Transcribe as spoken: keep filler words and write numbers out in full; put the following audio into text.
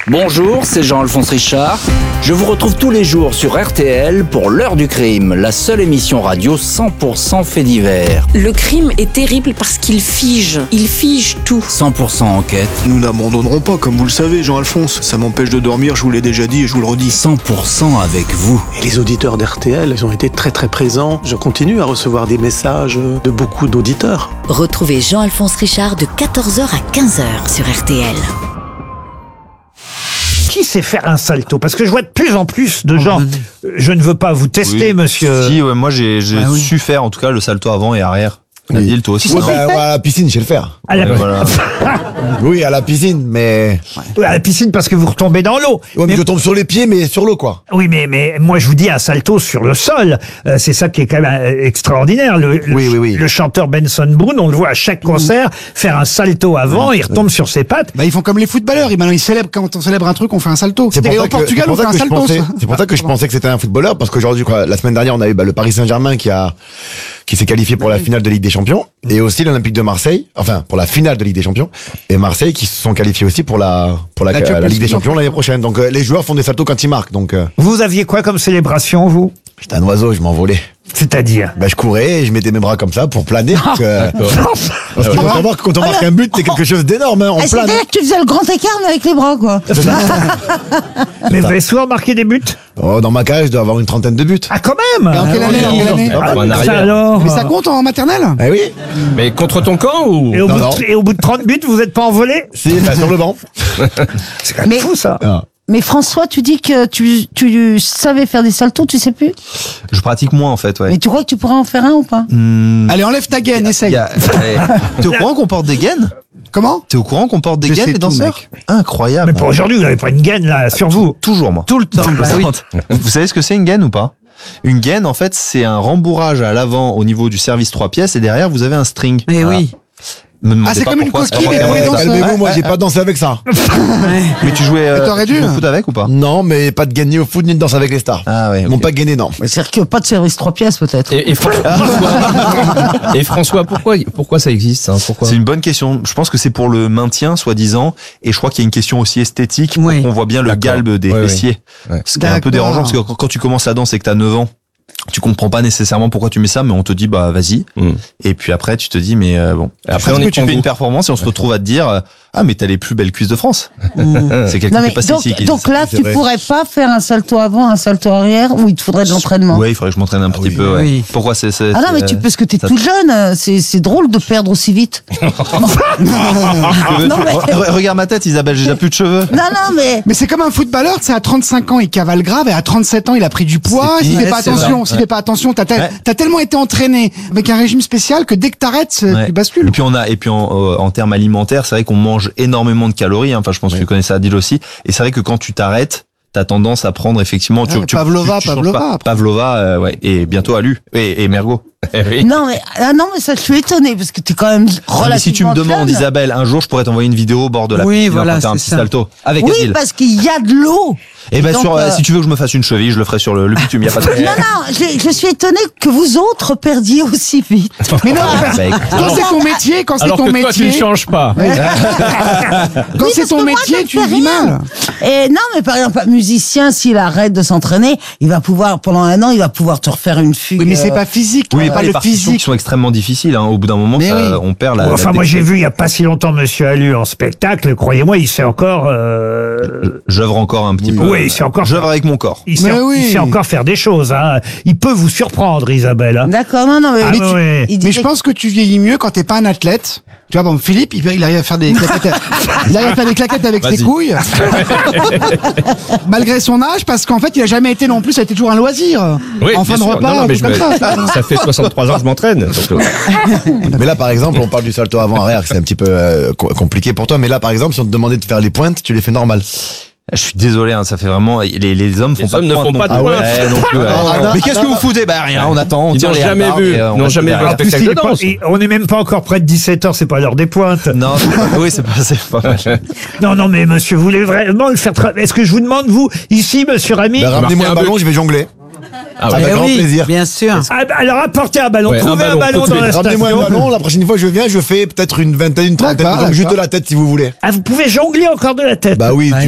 Bonjour, c'est Jean-Alphonse Richard. Je vous retrouve tous les jours sur R T L pour l'heure du crime, la seule émission radio cent pour cent fait divers. Le crime est terrible parce qu'il fige, il fige tout. cent pour cent enquête. Nous n'abandonnerons pas, comme vous le savez, Jean-Alphonse. Ça m'empêche de dormir, je vous l'ai déjà dit et je vous le redis. cent pour cent avec vous. Et les auditeurs d'R T L, ils ont été très très présents. Je continue à recevoir des messages de beaucoup d'auditeurs. Retrouvez Jean-Alphonse Richard de quatorze heures à quinze heures sur R T L. Qui sait faire un salto? Parce que je vois de plus en plus de gens. Je ne veux pas vous tester, Oui. monsieur. Si, ouais, moi j'ai, j'ai Ah oui. su faire en tout cas le salto avant et arrière. Oui. Nadil, toi aussi. Ouais, non bah, ouais, à la piscine, je sais le faire. À la, Ouais, voilà. Oui, à la piscine, mais... à la piscine parce que vous retombez dans l'eau. Ouais, mais, Mais- je tombe sur les pieds, mais sur l'eau, quoi. Oui, mais, mais moi je vous dis un salto sur le sol. Euh, c'est ça qui est quand même euh, extraordinaire. Le, le, Oui, oui, oui. le chanteur Benson Boone, on le voit à chaque concert faire un salto avant, il retombe sur ses pattes. Bah, ils font comme les footballeurs. Ils, maintenant, ils célèbrent, quand on célèbre un truc, on fait un salto. C'est pour Et ça au que- Portugal, c'est on pour fait ça un que je salto. pensais- C'est pour ça que je pensais que c'était un footballeur, parce qu'aujourd'hui, quoi, la semaine dernière, on a eu bah, le Paris Saint-Germain qui a qui s'est qualifié pour la finale de Ligue des Champions, et aussi l'Olympique de Marseille, enfin pour la finale de Ligue des Champions, et Marseille qui se sont qualifiés aussi pour la pour la, La la, Champions Ligue des League. Champions l'année prochaine. Donc euh, les joueurs font des saltos quand ils marquent. Donc euh, Vous aviez quoi comme célébration, vous? j'étais un oiseau, je m'envolais. C'est-à-dire? Bah, je courais et je mettais mes bras comme ça pour planer. Parce que, parce qu'il faut savoir que quand on marque un but, c'est quelque chose d'énorme, hein, on Ah, plane. c'est-à-dire que tu faisais le grand écart mais avec les bras, quoi. Mais vous avez souvent marqué des buts? Oh, dans ma cage, je dois avoir une trentaine de buts. Ah, quand même! Et en quelle année, en quelle année Ah, en Ça arrière. alors? Mais ça compte en maternelle? Eh oui, Mais contre ton camp ou Et au, Non, bout non. de, et au bout de trente buts, vous n'êtes pas envolé? si, bah, sur le banc. C'est quand même Mais- fou, ça. Mais François, tu dis que tu, tu savais faire des saltos, tu sais plus? Je pratique moins en fait, ouais. Mais tu crois que tu pourrais en faire un ou pas? Hmm, Allez, enlève ta gaine, y essaye. a- allez. T'es au courant qu'on porte des gaines? Comment? T'es au courant qu'on porte des Je gaines sais les tout, danseurs? mec. Incroyable. Mais pour aujourd'hui, vous n'avez pas une gaine, là, sur vous. Toujours moi. Tout le temps. Bah oui. Vous savez ce que c'est une gaine ou pas? Une gaine, en fait, c'est un rembourrage à l'avant au niveau du service trois pièces et derrière vous avez un string. Mais Voilà. oui. Me demandez Ah, c'est pas comme une pourquoi, coquille, c'est mais vraiment pour les comme ça. danseurs. Calmez-vous, moi j'ai pas dansé avec ça. Mais tu jouais euh, Mais t'aurais tu dû. jouais au foot avec ou pas? Non, mais pas de gaine ni au foot ni de danse avec les stars. Ah ouais. Non, ok. pas gainé, non. Mais c'est-à-dire que pas de service trois pièces, peut-être. et, et Fran- François, et François, pourquoi pourquoi ça existe hein, Pourquoi? C'est une bonne question. Je pense que c'est pour le maintien, soi-disant, et je crois qu'il y a une question aussi esthétique pour Oui. qu'on voit bien le D'accord. galbe des Ouais, ouais. fessiers. Ouais. Ce qui est un peu D'accord. dérangeant parce que quand, quand tu commences la danse et que t'as neuf ans, tu comprends pas nécessairement pourquoi tu mets ça, mais on te dit bah vas-y. Mm. Et puis après tu te dis mais euh, bon. Et après, Parce on que est tu pour fais vous. une performance et on se retrouve à te dire euh, ah mais t'as les plus belles cuisses de France. C'est quelqu'un Non, qui mais est passé donc, ici. qui dit donc ça. là, c'est tu vrai. pourrais pas faire un salto avant, un salto arrière, ou il te faudrait de l'entraînement? Ouais, il faudrait que je m'entraîne un petit oui. peu. Ouais. Oui. Pourquoi c'est c'est- Ah non, mais c'est- tu, parce que t'es ça- toute jeune, c'est, c'est drôle de perdre aussi vite. Re- Non, mais- re- Regarde ma tête, Isabelle, j'ai déjà plus de cheveux. Non, non, mais, Mais c'est comme un footballeur, tu sais, à trente-cinq ans, il cavale grave, et à trente-sept ans, il a pris du poids. C'est S'il fini. fait pas Ouais, c'est attention, vrai. s'il fait pas attention, t'as, tel- Ouais. t'as tellement été entraîné avec un régime spécial que dès que t'arrêtes, Ouais. tu bascules. Et puis on a et puis en, euh, en termes alimentaires, c'est vrai qu'on mange énormément de calories. hein. Enfin, je pense que tu connais ça, Adil aussi. Et c'est vrai que quand tu t'arrêtes, t'as tendance à prendre effectivement. Tu, Ouais, tu, Pavlova, tu- tu changes Pavlova, pas. après. Pavlova, euh, ouais. Et bientôt Alu et, et Mergo. Eh oui. non, mais, ah non, mais ça, je suis étonnée, parce que t'es quand même relativement Mais si tu me demandes, jeune. Isabelle, un jour, je pourrais t'envoyer une vidéo au bord de la Oui, piscine voilà, pour faire un c'est petit ça. salto avec Oui, Adil. parce qu'il y a de l'eau. Et ben donc, sur, euh, euh, si tu veux que je me fasse une cheville, je le ferai sur le, le bitume. Y a pas de. Non, non, je, je suis étonnée que vous autres perdiez aussi vite. Mais non, Bah, écoute, quand c'est ton métier, quand c'est Alors ton que toi, tu ne métier, changes pas. quand Oui, c'est parce ton que moi, métier, je ne tu fais vis rien. mal. Et non, mais par exemple, un musicien, s'il arrête de s'entraîner, il va pouvoir, pendant un an, il va pouvoir te refaire une fugue. Oui, mais c'est euh, pas physique, Oui, pas pas les le partitions qui physique. sont extrêmement difficiles. Hein. Au bout d'un moment, Mais ça, oui. on perd la. Enfin, la moi, j'ai dextérité. vu il y a pas si longtemps Monsieur Alu en spectacle. Croyez-moi, il sait encore. Euh... J'œuvre encore un petit peu. Oui, il sait encore. J'œuvre avec mon corps. Il sait, Mais oui. il sait encore faire des choses. Hein. Il peut vous surprendre, Isabelle. hein. D'accord, non, non, mais, Ah mais oui, tu- oui. il Mais disait je pense que tu vieillis mieux quand t'es pas un athlète. Tu vois, bon, Philippe, il, il arrive à faire des claquettes, il arrive à faire des claquettes avec ses Vas-y. couilles. Malgré son âge, parce qu'en fait, il a jamais été non plus, ça a été toujours un loisir. Oui, en bien fin de sûr. repas, Non, non, mais un truc je comme me- ça. ça fait soixante-trois ans que je m'entraîne. donc, euh, Mais là, par exemple, on parle du salto avant-arrière, que c'est un petit peu euh, co- compliqué pour toi. Mais là, par exemple, si on te demandait de faire les pointes, tu les fais normal. Je suis désolé, hein, ça fait vraiment. Les, les hommes font Les pas hommes de ne pointe font non pas de plus. pointe. Ouais, non plus, ouais. Ah, Mais qu'est-ce que vous foutez? Bah rien, on attend. On Ils tire n'ont les jamais hardards vu, et, euh, on n'ont reste jamais vu derrière. un En plus, spectacle il de est pas- danse. il- on n'est même pas encore près de dix-sept heures, c'est pas l'heure des pointes. Non, c'est pas- oui, c'est pas, c'est pas mal. Non, non, mais monsieur, vous voulez vraiment le faire tra- Est-ce que je vous demande, vous, ici, monsieur Rami Ben, ramenez-moi marquer un un ballon, but. je vais jongler. Ah Avec ouais. grand plaisir. Bien sûr. Ah, bah, alors apportez un ballon, Ouais, un trouvez un ballon, ballon, tout de dans la suite. Ramenez-moi un station. ballon, la prochaine fois que je viens, je fais peut-être une vingtaine, une trentaine, D'accord, donc juste de d'accord. la tête si vous voulez. Ah, vous pouvez jongler encore de la tête. Bah oui,